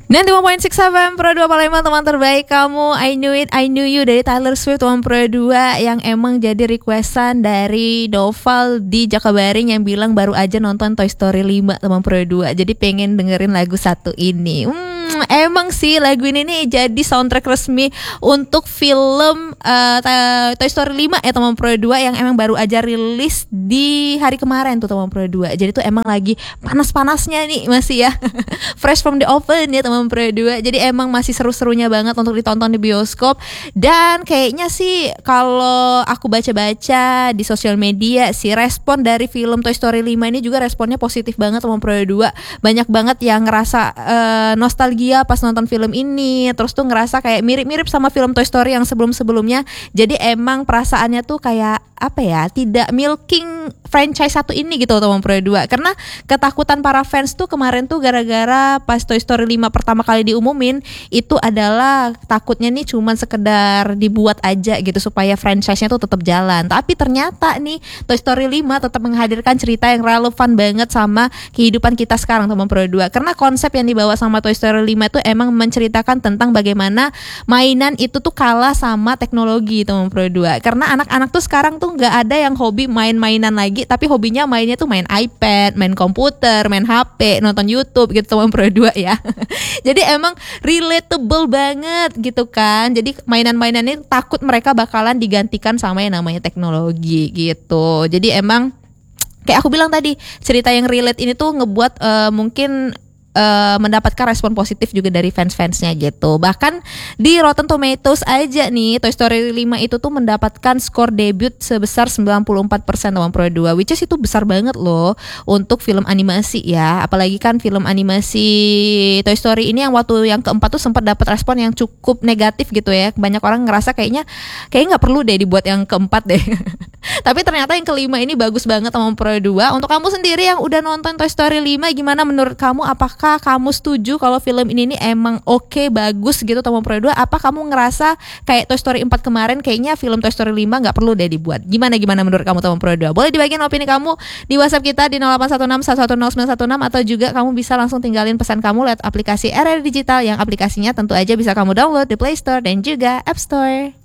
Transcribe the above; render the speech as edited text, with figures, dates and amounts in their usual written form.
95.6 FM Pro 2 Palembang, teman terbaik kamu. I Knew It, I Knew You dari Taylor Swift, teman Pro 2 yang emang jadi requestan dari Doval di Jakabaring yang bilang baru aja nonton Toy Story 5 teman Pro 2. Jadi pengen dengerin lagu satu ini. Emang sih lagu ini nih jadi soundtrack resmi untuk film Toy Story 5 ya teman Pro 2 yang emang baru aja rilis di hari kemarin tuh teman Pro 2. Jadi tuh emang lagi panas-panasnya nih masih ya. Fresh from the oven ya teman Pro 2. Jadi emang masih seru-serunya banget untuk ditonton di bioskop. Dan kayaknya sih kalau aku baca-baca di sosial media sih, respon dari film Toy Story 5 ini juga responnya positif banget teman Pro 2. Banyak banget yang ngerasa nostalgia pas nonton film ini. Terus tuh ngerasa kayak mirip-mirip sama film Toy Story yang sebelum-sebelumnya. Jadi emang perasaannya tuh kayak apa ya, tidak milking franchise satu ini gitu teman Pro 2. Karena ketakutan para fans tuh kemarin tuh gara-gara pas Toy Story 5 pertama kali diumumin itu adalah takutnya nih cuman sekedar dibuat aja gitu supaya franchise-nya tuh tetap jalan. Tapi ternyata nih Toy Story 5 tetap menghadirkan cerita yang relevan banget sama kehidupan kita sekarang teman Pro 2. Karena konsep yang dibawa sama Toy Story 5 itu emang menceritakan tentang bagaimana mainan itu tuh kalah sama teknologi teman Pro 2. Karena anak-anak tuh sekarang tuh nggak ada yang hobi main-mainan lagi, tapi hobinya mainnya tuh main iPad, main komputer, main HP, nonton YouTube gitu teman Pro 2 ya. Jadi emang relatable banget gitu kan. Jadi mainan-mainan ini takut mereka bakalan digantikan sama yang namanya teknologi gitu. Jadi emang kayak aku bilang tadi, cerita yang relate ini tuh ngebuat mungkin mendapatkan respon positif juga dari fans-fansnya gitu. Bahkan di Rotten Tomatoes aja nih Toy Story 5 itu tuh mendapatkan skor debut sebesar 94% teman Pro 2, which is itu besar banget loh untuk film animasi ya. Apalagi kan film animasi Toy Story ini yang waktu yang keempat tuh sempat dapat respon yang cukup negatif gitu ya. Banyak orang ngerasa kayaknya nggak perlu deh dibuat yang keempat deh. Tapi ternyata yang kelima ini bagus banget teman Pro 2. Untuk kamu sendiri yang udah nonton Toy Story 5, gimana menurut kamu? Apakah kamu setuju kalau film ini emang oke, bagus gitu teman Pro 2? Apa kamu ngerasa kayak Toy Story 4 kemarin kayaknya film Toy Story 5 gak perlu deh dibuat? Gimana menurut kamu teman Pro 2? Boleh dibagiin opini kamu di WhatsApp kita di 0816 110 916 atau juga kamu bisa langsung tinggalin pesan kamu lewat aplikasi RRI Digital yang aplikasinya tentu aja bisa kamu download di Play Store dan juga App Store.